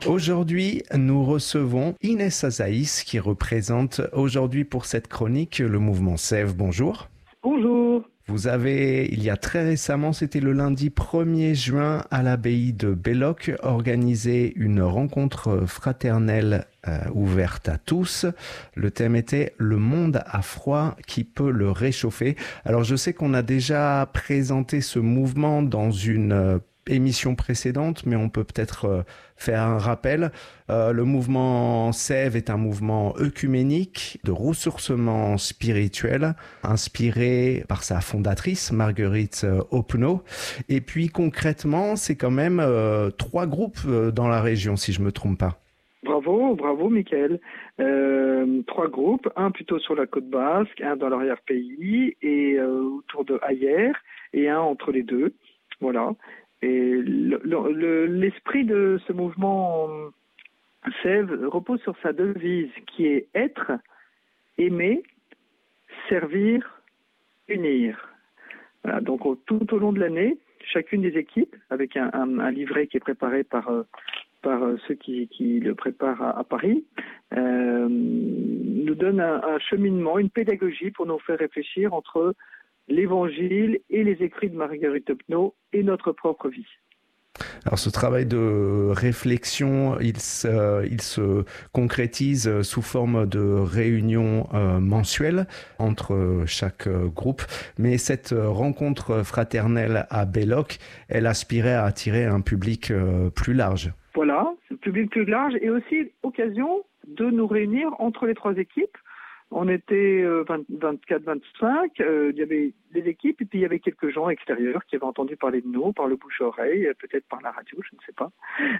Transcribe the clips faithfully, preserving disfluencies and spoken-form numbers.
Aujourd'hui, nous recevons Inès Azaïs qui représente aujourd'hui pour cette chronique le mouvement Sève. Bonjour. Bonjour. Vous avez, il y a très récemment, c'était le lundi premier juin à l'abbaye de Belloc, organisé une rencontre fraternelle euh, ouverte à tous. Le thème était « Le monde à froid qui peut le réchauffer ». Alors je sais qu'on a déjà présenté ce mouvement dans une euh, émission précédente, mais on peut peut-être euh, faire un rappel. Euh, le mouvement Sève est un mouvement œcuménique de ressourcement spirituel, inspiré par sa fondatrice, Marguerite euh, Opnaud. Et puis concrètement, c'est quand même euh, trois groupes euh, dans la région, si je ne me trompe pas. Bravo, bravo Mickaël. Euh, trois groupes, un plutôt sur la côte basque, un dans l'arrière-pays et euh, autour de Hayères, et un entre les deux. Voilà. Et le, le, l'esprit de ce mouvement Sève repose sur sa devise qui est être, aimer, servir, unir. Voilà, donc tout au long de l'année, chacune des équipes, avec un, un, un livret qui est préparé par, par ceux qui, qui le préparent à, à Paris, euh, nous donne un, un cheminement, une pédagogie pour nous faire réfléchir entre l'Évangile et les écrits de Marguerite Opnaud et notre propre vie. Alors ce travail de réflexion, il se, il se concrétise sous forme de réunions euh, mensuelles entre chaque groupe. Mais cette rencontre fraternelle à Belloc, elle aspirait à attirer un public euh, plus large. Voilà, un public plus large et aussi occasion de nous réunir entre les trois équipes. On était vingt-quatre vingt-cinq, euh, il y avait des équipes et puis il y avait quelques gens extérieurs qui avaient entendu parler de nous, par le bouche-oreille, peut-être par la radio, je ne sais pas.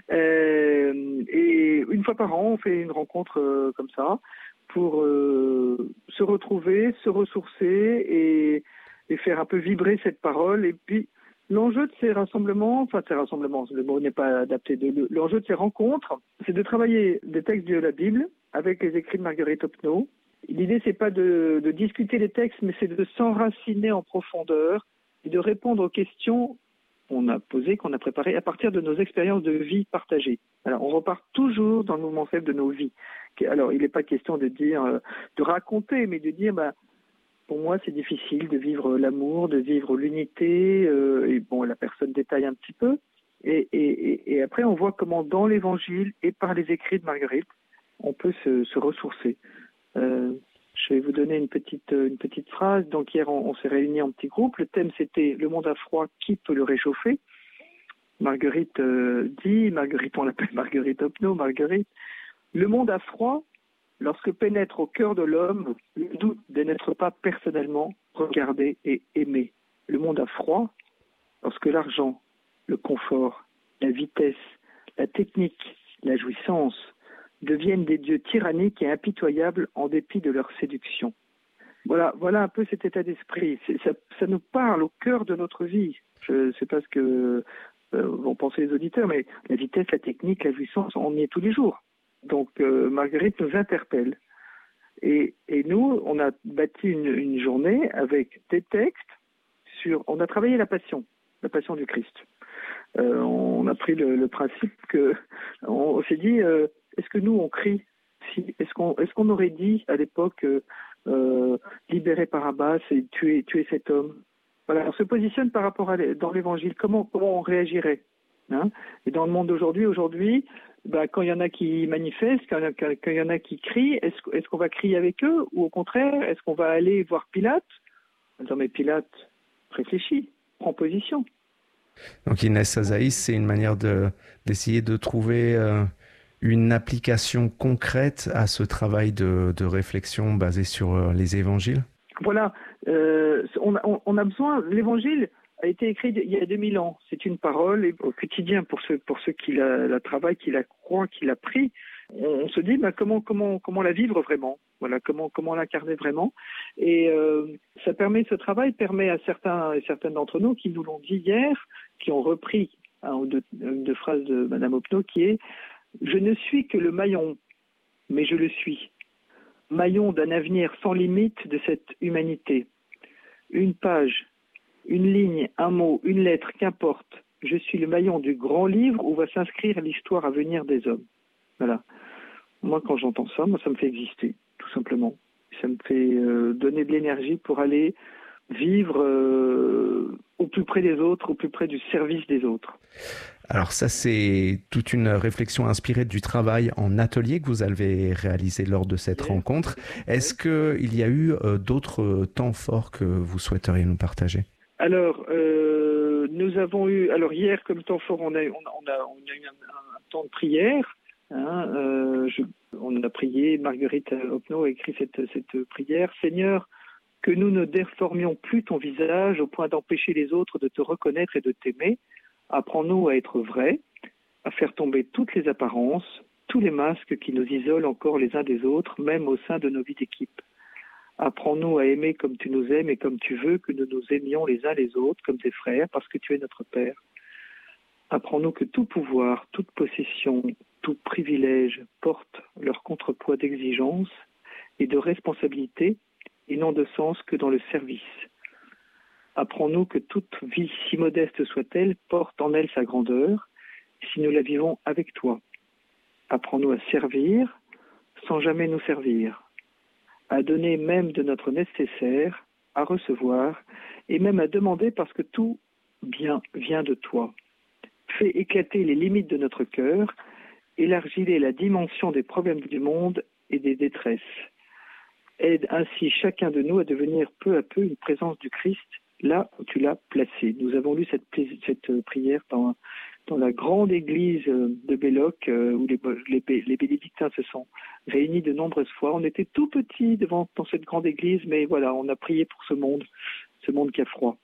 Euh, et une fois par an, on fait une rencontre euh, comme ça pour euh, se retrouver, se ressourcer et, et faire un peu vibrer cette parole. Et puis l'enjeu de ces rassemblements, enfin ces rassemblements, le mot n'est pas adapté, de, l'enjeu de ces rencontres, c'est de travailler des textes de la Bible avec les écrits de Marguerite Opnaud. L'idée, c'est pas de, de discuter les textes, mais c'est de s'enraciner en profondeur et de répondre aux questions qu'on a posées, qu'on a préparées à partir de nos expériences de vie partagées. Alors, on repart toujours dans le mouvement Sève de nos vies. Alors, il n'est pas question de dire, de raconter, mais de dire, bah, pour moi, c'est difficile de vivre l'amour, de vivre l'unité. Euh, et bon, la personne détaille un petit peu. Et, et, et après, on voit comment, dans l'Évangile et par les écrits de Marguerite, on peut se, se ressourcer. Euh, je vais vous donner une petite, une petite phrase. Donc hier, on, on s'est réunis en petits groupes. Le thème, c'était « Le monde à froid, qui peut le réchauffer ?» Marguerite euh, dit, Marguerite, on l'appelle Marguerite Opnaud, Marguerite, « Le monde à froid, lorsque pénètre au cœur de l'homme le doute de n'être pas personnellement regardé et aimé. Le monde à froid, lorsque l'argent, le confort, la vitesse, la technique, la jouissance, deviennent des dieux tyranniques et impitoyables en dépit de leur séduction. » Voilà, voilà un peu cet état d'esprit. C'est, ça, ça nous parle au cœur de notre vie. Je ne sais pas ce que euh, vont penser les auditeurs, mais la vitesse, la technique, la jouissance, on y est tous les jours. Donc euh, Marguerite nous interpelle. Et, et nous, on a bâti une, une journée avec des textes sur... On a travaillé la passion, la passion du Christ. Euh, on a pris le, le principe que... On, on s'est dit... Euh, Est-ce que nous, on crie si, Est-ce qu'on, est-ce qu'on aurait dit à l'époque euh, euh, libérer Barabbas et tuer, tuer cet homme? Voilà, on se positionne par rapport à dans l'Évangile. Comment, comment on réagirait, hein? Et dans le monde d'aujourd'hui, aujourd'hui, bah, quand il y en a qui manifestent, quand, quand, quand il y en a qui crient, est-ce, est-ce qu'on va crier avec eux? Ou au contraire, est-ce qu'on va aller voir Pilate? Non mais Pilate, réfléchis, prends position. Donc Inès Azaïs, c'est une manière de, d'essayer de trouver... Euh... une application concrète à ce travail de, de réflexion basé sur les évangiles? Voilà, euh, on, a, on a besoin, l'évangile a été écrit il y a deux mille ans, c'est une parole et au quotidien pour ceux, pour ceux qui la, la travaillent, qui la croient, qui la prient, on, on se dit bah, comment, comment, comment la vivre vraiment, voilà, comment, comment l'incarner vraiment. Et euh, ça permet, ce travail permet à certains et certaines d'entre nous qui nous l'ont dit hier, qui ont repris un ou deux, une deux phrases de Madame Opnaud qui est « Je ne suis que le maillon, mais je le suis. Maillon d'un avenir sans limite de cette humanité. Une page, une ligne, un mot, une lettre, qu'importe. je suis le maillon du grand livre où va s'inscrire l'histoire à venir des hommes. Voilà. Moi, quand j'entends ça, moi, ça me fait exister, tout simplement. Ça me fait euh, donner de l'énergie pour aller vivre euh, au plus près des autres, au plus près du service des autres. Alors ça, c'est toute une réflexion inspirée du travail en atelier que vous avez réalisé lors de cette Ouais. rencontre. Est-ce qu'il y a eu euh, d'autres temps forts que vous souhaiteriez nous partager ? Alors, euh, nous avons eu, alors hier, comme temps fort, on a, on a, on a, on a eu un, un temps de prière. Hein, euh, je, on a prié, Marguerite Opno a écrit cette, cette prière. Seigneur, que nous ne déformions plus ton visage au point d'empêcher les autres de te reconnaître et de t'aimer. Apprends-nous à être vrais, à faire tomber toutes les apparences, tous les masques qui nous isolent encore les uns des autres, même au sein de nos vies d'équipe. Apprends-nous à aimer comme tu nous aimes et comme tu veux que nous nous aimions les uns les autres comme tes frères, parce que tu es notre Père. Apprends-nous que tout pouvoir, toute possession, tout privilège portent leur contrepoids d'exigence et de responsabilité, et non de sens que dans le service. Apprends-nous que toute vie, si modeste soit-elle, porte en elle sa grandeur, si nous la vivons avec toi. Apprends-nous à servir sans jamais nous servir, à donner même de notre nécessaire, à recevoir, et même à demander parce que tout bien vient de toi. Fais éclater les limites de notre cœur, élargis-les la dimension des problèmes du monde et des détresses. Aide ainsi chacun de nous à devenir peu à peu une présence du Christ là où tu l'as placé. Nous avons lu cette, cette prière dans, dans la grande église de Belloc, où les, les, les bénédictins se sont réunis de nombreuses fois. On était tout petits devant dans cette grande église, mais voilà, on a prié pour ce monde, ce monde qui a froid.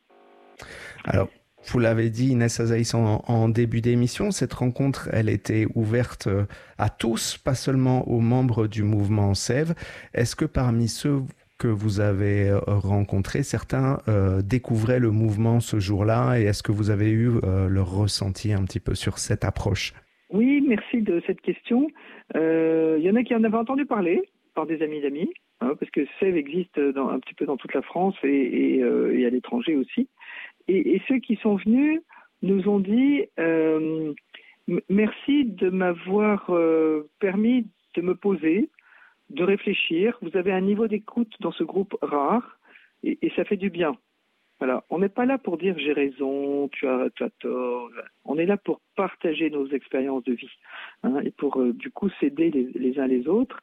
Alors, vous l'avez dit, Inès Azaïs, en, en début d'émission, cette rencontre, elle était ouverte à tous, pas seulement aux membres du mouvement Sève. Est-ce que parmi ceux que vous avez rencontrés, certains euh, découvraient le mouvement ce jour-là, et est-ce que vous avez eu euh, leur ressenti un petit peu sur cette approche ? Oui, merci de cette question. Euh, il y en a qui en avaient entendu parler par des amis d'amis, hein, parce que Sève existe dans, un petit peu dans toute la France et, et, euh, et à l'étranger aussi. Et, et ceux qui sont venus nous ont dit euh, « Merci de m'avoir euh, permis de me poser, de réfléchir. Vous avez un niveau d'écoute dans ce groupe rare et, et ça fait du bien. » Voilà. On n'est pas là pour dire « j'ai raison, tu as, tu as tort ». On est là pour partager nos expériences de vie, hein, et pour euh, du coup s'aider les, les uns les autres.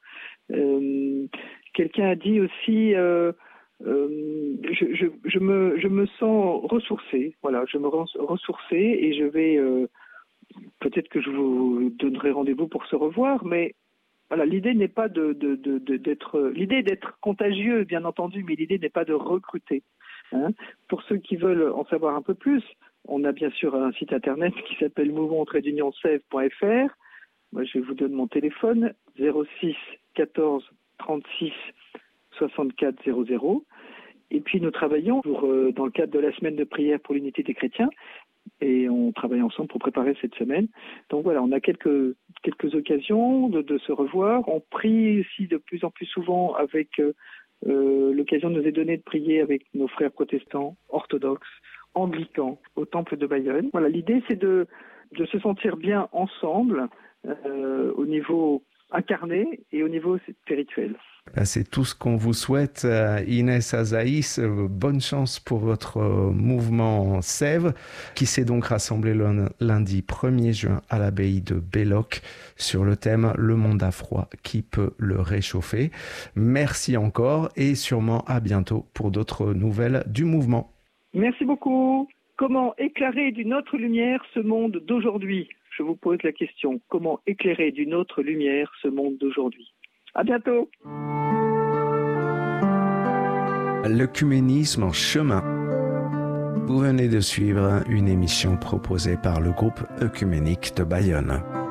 Euh, quelqu'un a dit aussi euh, euh, je, je, je, me, je me sens ressourcé, voilà, je me rends ressourcé et je vais euh, peut-être que je vous donnerai rendez-vous pour se revoir, mais voilà, l'idée n'est pas de, de, de, de d'être l'idée d'être contagieux, bien entendu, mais l'idée n'est pas de recruter. Hein. Pour ceux qui veulent en savoir un peu plus, on a bien sûr un site internet qui s'appelle mouvement trait d'union sève point f r. Moi, je vous donne mon téléphone zéro six quatorze trente-six soixante-quatre zéro zéro. Et puis nous travaillons pour, euh, dans le cadre de la semaine de prière pour l'unité des chrétiens, et on travaille ensemble pour préparer cette semaine. Donc voilà, on a quelques quelques occasions de, de se revoir. On prie aussi de plus en plus souvent avec euh, euh, l'occasion nous est donnée de prier avec nos frères protestants, orthodoxes, anglicans, au temple de Bayonne. Voilà, l'idée c'est de de se sentir bien ensemble euh, au niveau incarné et au niveau spirituel. C'est tout ce qu'on vous souhaite, Inès Azaïs. Bonne chance pour votre mouvement Sève, qui s'est donc rassemblé le lundi premier juin à l'abbaye de Belloc sur le thème « Le monde a froid, qui peut le réchauffer ?» Merci encore et sûrement à bientôt pour d'autres nouvelles du mouvement. Merci beaucoup. Comment éclairer d'une autre lumière ce monde d'aujourd'hui ? Je vous pose la question. Comment éclairer d'une autre lumière ce monde d'aujourd'hui ? À bientôt. L'œcuménisme en chemin. Vous venez de suivre une émission proposée par le groupe œcuménique de Bayonne.